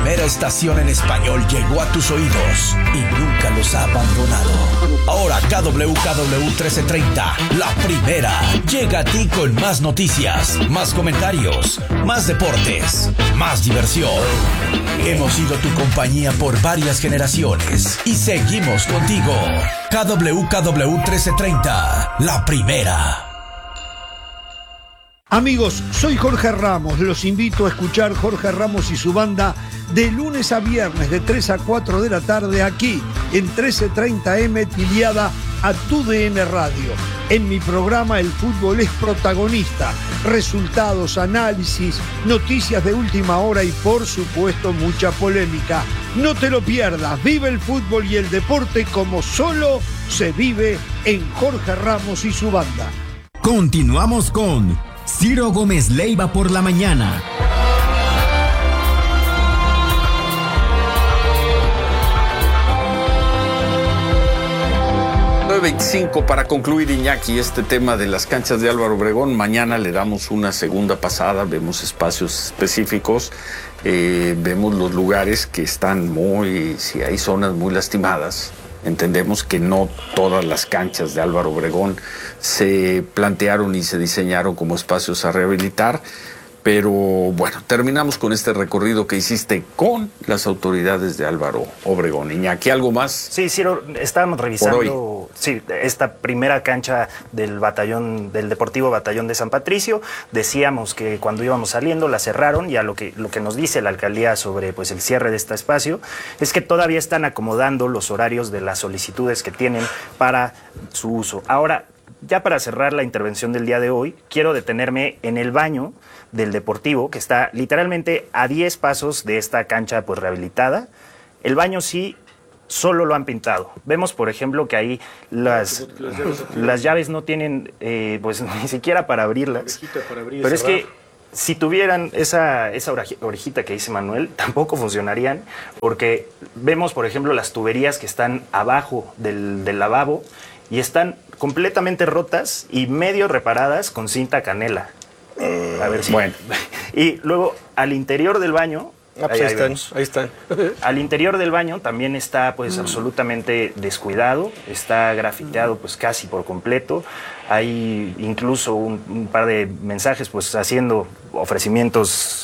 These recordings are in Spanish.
primera estación en español llegó a tus oídos y nunca los ha abandonado. Ahora KWKW 1330, la primera, llega a ti con más noticias, más comentarios, más deportes, más diversión. Hemos sido tu compañía por varias generaciones y seguimos contigo. KWKW 1330, la primera. Amigos, soy Jorge Ramos. Los invito a escuchar Jorge Ramos y su banda de lunes a viernes de 3 a 4 de la tarde aquí en 1330M afiliada a TUDN Radio. En mi programa el fútbol es protagonista. Resultados, análisis, noticias de última hora y por supuesto mucha polémica. No te lo pierdas. Vive el fútbol y el deporte como solo se vive en Jorge Ramos y su banda. Continuamos con Ciro Gómez Leiva por la mañana. 9:25 para concluir, Iñaki, este tema de las canchas de Álvaro Obregón. Mañana le damos una segunda pasada, vemos espacios específicos, vemos los lugares que están si hay zonas muy lastimadas. Entendemos que no todas las canchas de Álvaro Obregón se plantearon y se diseñaron como espacios a rehabilitar, pero bueno, terminamos con este recorrido que hiciste con las autoridades de Álvaro Obregón. Iñaki, ¿algo más? Sí, Ciro, estábamos revisando esta primera cancha del Deportivo Batallón de San Patricio. Decíamos que cuando íbamos saliendo la cerraron, y lo que nos dice la alcaldía sobre pues el cierre de este espacio es que todavía están acomodando los horarios de las solicitudes que tienen para su uso. Ahora, ya para cerrar la intervención del día de hoy, quiero detenerme en el baño del Deportivo, que está literalmente a 10 pasos de esta cancha pues rehabilitada. El baño sí, solo lo han pintado. Vemos, por ejemplo, que ahí las llaves no tienen pues ni siquiera para abrirlas. Pero es que si tuvieran esa orejita que dice Manuel, tampoco funcionarían, porque vemos, por ejemplo, las tuberías que están abajo del lavabo y están completamente rotas y medio reparadas con cinta canela. A ver si... Bueno. Y luego, al interior del baño... Ahí están. Al interior del baño también está pues absolutamente descuidado, está grafiteado pues casi por completo. Hay incluso un par de mensajes pues haciendo ofrecimientos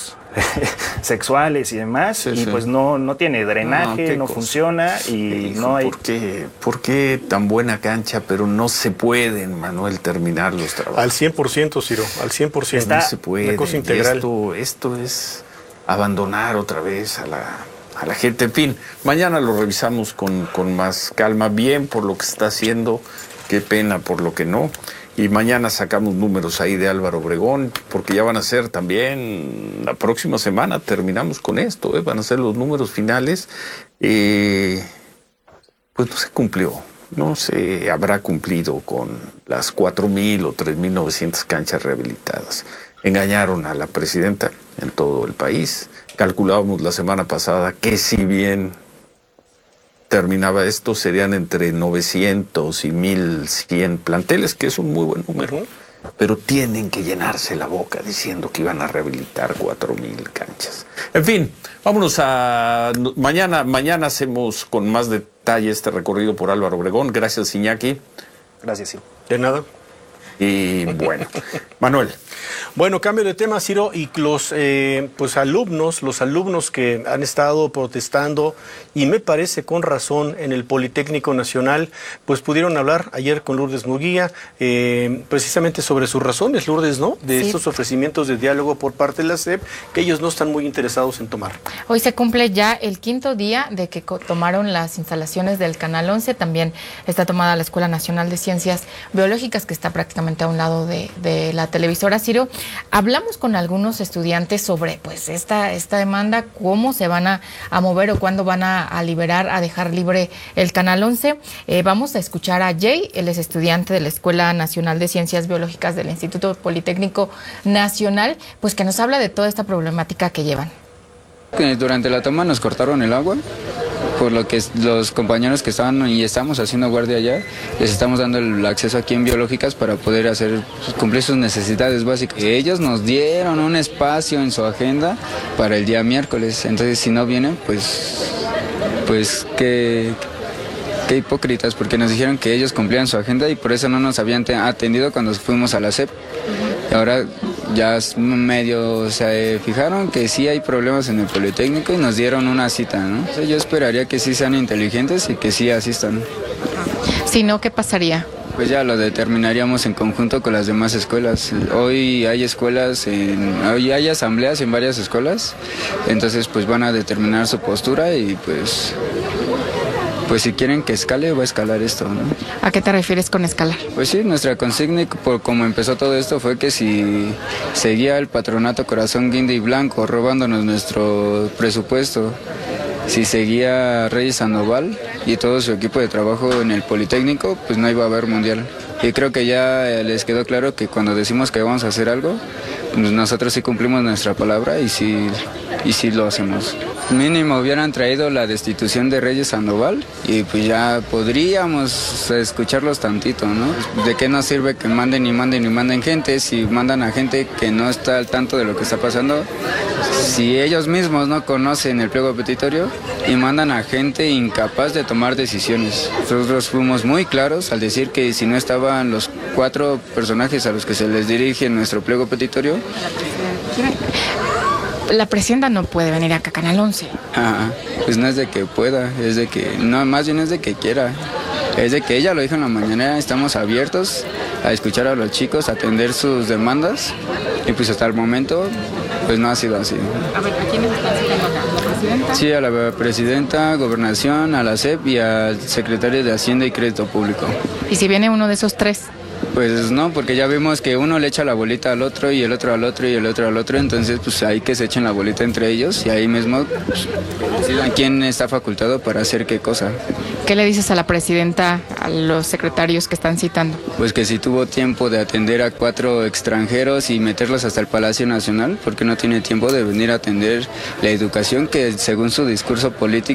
sexuales y demás, pues no tiene drenaje, no funciona y no hay... ¿Por qué tan buena cancha, pero no se pueden, Manuel, terminar los trabajos? Al 100%, Ciro, al 100%. No se puede. Una cosa integral. Esto es abandonar otra vez a la gente. En fin, mañana lo revisamos con más calma. Bien por lo que se está haciendo, qué pena por lo que no. Y mañana sacamos números ahí de Álvaro Obregón, porque ya van a ser también, la próxima semana terminamos con esto, van a ser los números finales. Pues no se cumplió, no se habrá cumplido con las 4,000 o 3,900 canchas rehabilitadas. Engañaron a la presidenta en todo el país. Calculábamos la semana pasada que si bien terminaba esto, serían entre 900 y 1,100 planteles, que es un muy buen número. Pero tienen que llenarse la boca diciendo que iban a rehabilitar 4,000 canchas. En fin, vámonos a... Mañana hacemos con más detalle este recorrido por Álvaro Obregón. Gracias, Iñaki. Gracias, sí. De nada. Y bueno, Manuel. Bueno, cambio de tema, Ciro, y los alumnos que han estado protestando, y me parece con razón, en el Politécnico Nacional, pues pudieron hablar ayer con Lourdes Murguía, precisamente sobre sus razones, Lourdes, ¿no? De estos ofrecimientos de diálogo por parte de la SEP, que ellos no están muy interesados en tomar. Hoy se cumple ya el 5º día de que tomaron las instalaciones del Canal 11, también está tomada la Escuela Nacional de Ciencias Biológicas, que está prácticamente a un lado de la televisora. Ciro, hablamos con algunos estudiantes sobre pues esta demanda, cómo se van a mover o cuándo van a liberar, a dejar libre el Canal 11. Vamos a escuchar a Jay, él es estudiante de la Escuela Nacional de Ciencias Biológicas del Instituto Politécnico Nacional, pues que nos habla de toda esta problemática que llevan. Durante la toma nos cortaron el agua por lo que los compañeros que estaban y estamos haciendo guardia allá, les estamos dando el acceso aquí en biológicas para poder cumplir sus necesidades básicas. Ellos nos dieron un espacio en su agenda para el día miércoles, entonces si no vienen, pues qué hipócritas, porque nos dijeron que ellos cumplían su agenda y por eso no nos habían atendido cuando fuimos a la SEP. Y ahora ya medio se fijaron que sí hay problemas en el Politécnico y nos dieron una cita, ¿no? Yo esperaría que sí sean inteligentes y que sí asistan. Si no, ¿qué pasaría? Pues ya lo determinaríamos en conjunto con las demás escuelas. Hoy hay hoy hay asambleas en varias escuelas, entonces pues van a determinar su postura y pues si quieren que escale, va a escalar esto, ¿no? ¿A qué te refieres con escalar? Pues sí, nuestra consigna, por como empezó todo esto, fue que si seguía el patronato Corazón Guinda y Blanco robándonos nuestro presupuesto, si seguía Reyes Sandoval y todo su equipo de trabajo en el Politécnico, pues no iba a haber mundial. Y creo que ya les quedó claro que cuando decimos que vamos a hacer algo, pues nosotros sí cumplimos nuestra palabra y sí lo hacemos. Mínimo hubieran traído la destitución de Reyes Sandoval y pues ya podríamos escucharlos tantito, ¿no? ¿De qué nos sirve que manden y manden y manden gente si mandan a gente que no está al tanto de lo que está pasando? Si ellos mismos no conocen el pliego petitorio y mandan a gente incapaz de tomar decisiones. Nosotros fuimos muy claros al decir que si no estaban los 4 personajes a los que se les dirige nuestro pliego petitorio, la presidenta no puede venir acá a Canal 11. Pues no es de que pueda, es de que, no, más bien es de que quiera. Es de que ella lo dijo en la mañanera, estamos abiertos a escuchar a los chicos, a atender sus demandas y pues hasta el momento pues no ha sido así. A ver, ¿a quiénes están citando acá? ¿La presidenta? Sí, a la presidenta, Gobernación, a la SEP y al secretario de Hacienda y Crédito Público. ¿Y si viene uno de esos 3? Pues no, porque ya vimos que uno le echa la bolita al otro y el otro al otro y el otro al otro, entonces pues hay que se echen la bolita entre ellos y ahí mismo pues, decidan quién está facultado para hacer qué cosa. ¿Qué le dices a la presidenta, a los secretarios que están citando? Pues que si tuvo tiempo de atender a 4 extranjeros y meterlos hasta el Palacio Nacional, porque no tiene tiempo de venir a atender la educación que según su discurso político